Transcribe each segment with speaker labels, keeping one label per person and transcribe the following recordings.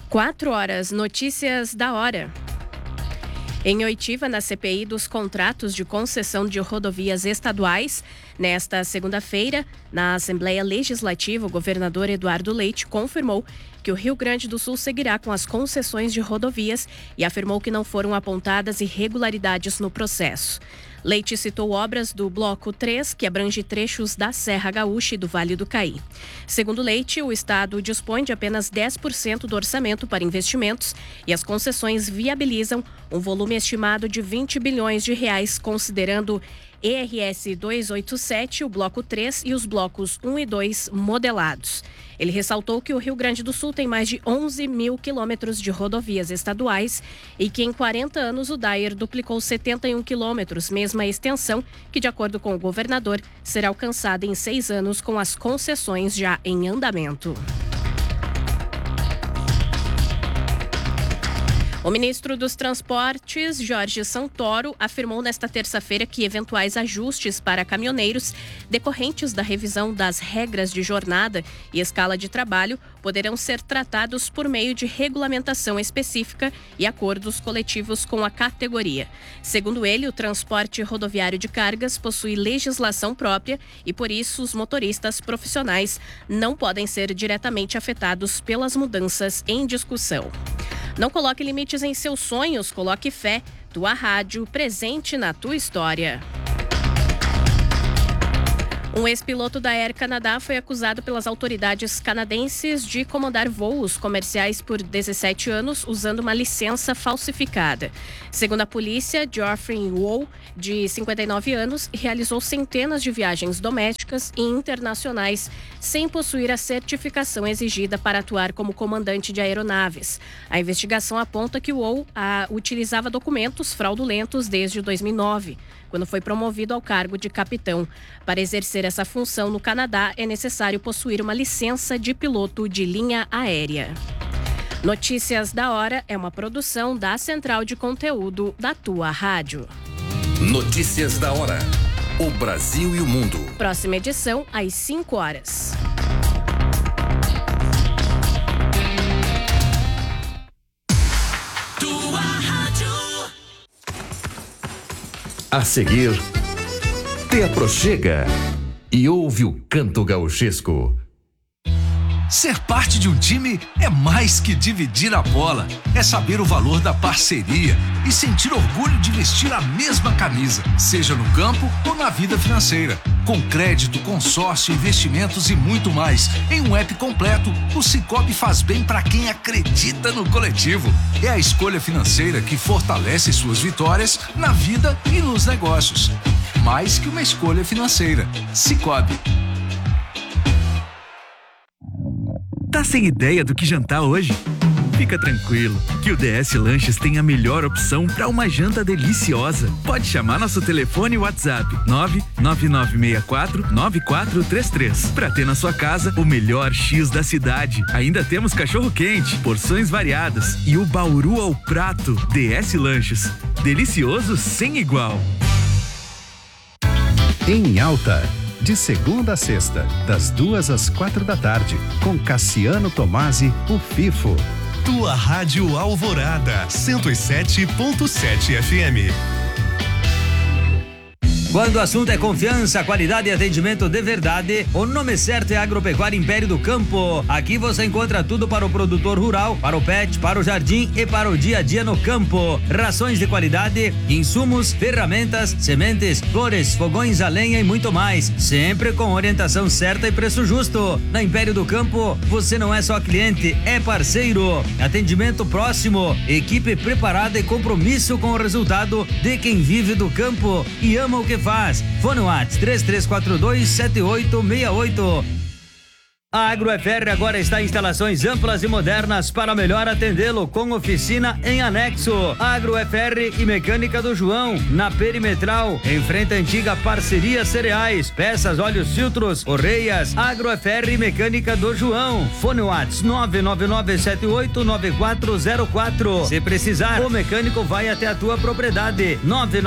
Speaker 1: 4h, notícias da hora. Em oitiva, na CPI dos contratos de concessão de rodovias estaduais, nesta segunda-feira, na Assembleia Legislativa, o governador Eduardo Leite confirmou que o Rio Grande do Sul seguirá com as concessões de rodovias e afirmou que não foram apontadas irregularidades no processo. Leite citou obras do Bloco 3, que abrange trechos da Serra Gaúcha e do Vale do Caí. Segundo Leite, o Estado dispõe de apenas 10% do orçamento para investimentos e as concessões viabilizam um volume estimado de 20 bilhões de reais, considerando ERS 287, o Bloco 3 e os blocos 1 e 2 modelados. Ele ressaltou que o Rio Grande do Sul tem mais de 11 mil quilômetros de rodovias estaduais e que em 40 anos o DAER duplicou 71 quilômetros, mesma extensão que, de acordo com o governador, será alcançada em 6 anos com as concessões já em andamento. O ministro dos Transportes, Jorge Santoro, afirmou nesta terça-feira que eventuais ajustes para caminhoneiros decorrentes da revisão das regras de jornada e escala de trabalho poderão ser tratados por meio de regulamentação específica e acordos coletivos com a categoria. Segundo ele, o transporte rodoviário de cargas possui legislação própria e, por isso, os motoristas profissionais não podem ser diretamente afetados pelas mudanças em discussão. Não coloque limites em seus sonhos, coloque fé. Tua rádio, presente na tua história. Um ex-piloto da Air Canada foi acusado pelas autoridades canadenses de comandar voos comerciais por 17 anos usando uma licença falsificada. Segundo a polícia, Geoffrey Wall, de 59 anos, realizou centenas de viagens domésticas e internacionais sem possuir a certificação exigida para atuar como comandante de aeronaves. A investigação aponta que Wall utilizava documentos fraudulentos desde 2009. Quando foi promovido ao cargo de capitão. Para exercer essa função no Canadá, é necessário possuir uma licença de piloto de linha aérea. Notícias da Hora é uma produção da Central de Conteúdo da Tua Rádio.
Speaker 2: Notícias da Hora. O Brasil e o mundo.
Speaker 1: Próxima edição, às 5h.
Speaker 2: A seguir, te aproxega e ouve o canto gauchesco.
Speaker 3: Ser parte de um time é mais que dividir a bola. É saber o valor da parceria e sentir orgulho de vestir a mesma camisa, seja no campo ou na vida financeira. Com crédito, consórcio, investimentos e muito mais. Em um app completo, o Sicoob faz bem para quem acredita no coletivo. É a escolha financeira que fortalece suas vitórias na vida e nos negócios. Mais que uma escolha financeira. Sicoob.
Speaker 4: Tá sem ideia do que jantar hoje? Fica tranquilo, que o DS Lanches tem a melhor opção para uma janta deliciosa. Pode chamar nosso telefone e WhatsApp 99964-9433 para ter na sua casa o melhor X da cidade. Ainda temos cachorro quente, porções variadas e o bauru ao prato. DS Lanches, delicioso sem igual.
Speaker 5: Em Alta, de segunda a sexta, das 2 às 4 da tarde, com Cassiano Tomasi, o Fifo.
Speaker 6: Tua Rádio Alvorada, 107.7 FM.
Speaker 7: Quando o assunto é confiança, qualidade e atendimento de verdade, o nome certo é Agropecuária Império do Campo. Aqui você encontra tudo para o produtor rural, para o pet, para o jardim e para o dia a dia no campo. Rações de qualidade, insumos, ferramentas, sementes, flores, fogões a lenha e muito mais. Sempre com orientação certa e preço justo. Na Império do Campo, você não é só cliente, é parceiro. Atendimento próximo, equipe preparada e compromisso com o resultado de quem vive do campo e ama o que faz. Fone WhatsApp 33427868. A AgroFR agora está em instalações amplas e modernas para melhor atendê-lo, com oficina em anexo. AgroFR e Mecânica do João, na Perimetral, em frente à antiga Parceria Cereais. Peças, óleos, filtros, orreias. AgroFR e Mecânica do João. Fone WhatsApp 999789404. Se precisar, o mecânico vai até a tua propriedade.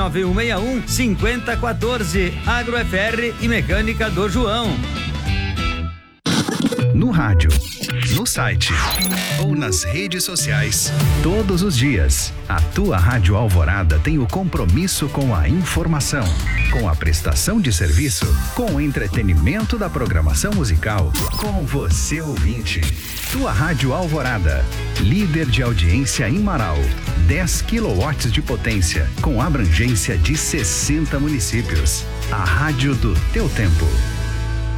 Speaker 7: 99161-5014. AgroFR e Mecânica do João.
Speaker 5: No rádio, no site ou nas redes sociais. Todos os dias, a tua Rádio Alvorada tem o compromisso com a informação, com a prestação de serviço, com o entretenimento da programação musical, com você ouvinte. Tua Rádio Alvorada, líder de audiência em Marau, 10 kW de potência, com abrangência de 60 municípios. A rádio do teu tempo.